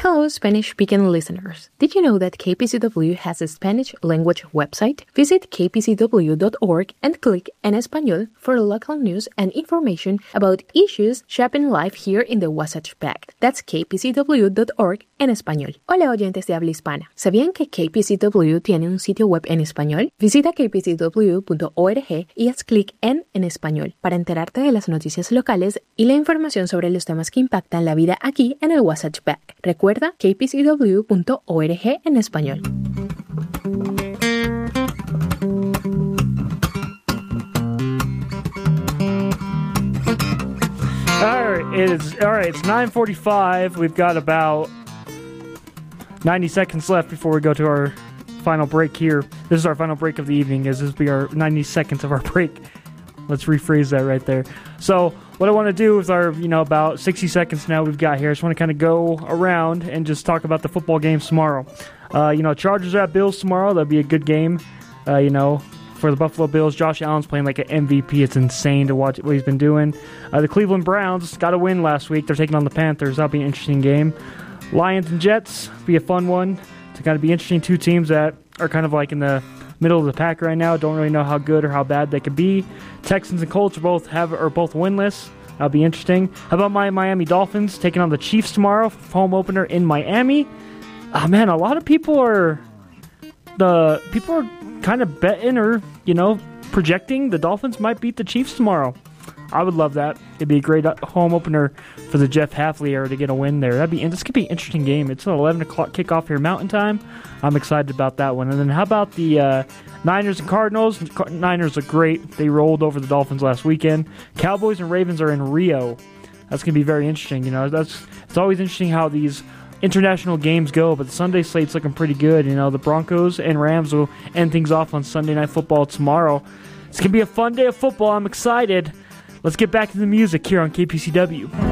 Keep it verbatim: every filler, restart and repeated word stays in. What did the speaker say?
Hello, Spanish-speaking listeners. Did you know that K P C W has a Spanish language website? Visit k p c w dot org and click En Español for local news and information about issues shaping life here in the Wasatch Back. That's k p c w dot org en español. Hola, oyentes de habla hispana. ¿Sabían que K P C W tiene un sitio web en español? Visita k p c w punto org y haz clic en En Español para enterarte de las noticias locales y la información sobre los temas que impactan la vida aquí en el Wasatch Back. Recuerda k p c w punto org en español. All right, it is all right. It's nine forty-five. We've got about ninety seconds left before we go to our final break here. This is our final break of the evening. As this will be our ninety seconds of our break. Let's rephrase that right there. So what I want to do with our, you know, about sixty seconds now we've got here, I just want to kind of go around and just talk about the football games tomorrow. Uh, you know, Chargers at Bills tomorrow. That'll be a good game. Uh, you know, for the Buffalo Bills, Josh Allen's playing like an M V P. It's insane to watch what he's been doing. Uh, the Cleveland Browns got a win last week. They're taking on the Panthers. That'll be an interesting game. Lions and Jets, be a fun one. It's going to be interesting. Two teams that are kind of like in the middle of the pack right now. Don't really know how good or how bad they could be. Texans and Colts are both have are both winless. That'll be interesting. How about my Miami Dolphins taking on the Chiefs tomorrow? Home opener in Miami. Ah, oh, man, a lot of people are the people are kind of betting or you know projecting the Dolphins might beat the Chiefs tomorrow. I would love that. It'd be a great home opener for the Jeff Hafley era to get a win there. That'd be this could be an interesting game. It's an eleven o'clock kickoff here Mountain Time. I'm excited about that one. And then how about the uh, Niners and Cardinals? Niners are great. They rolled over the Dolphins last weekend. Cowboys and Ravens are in Rio. That's gonna be very interesting. You know, that's it's always interesting how these international games go, but the Sunday slate's looking pretty good. You know, the Broncos and Rams will end things off on Sunday Night Football tomorrow. It's gonna be a fun day of football. I'm excited. Let's get back to the music here on K P C W.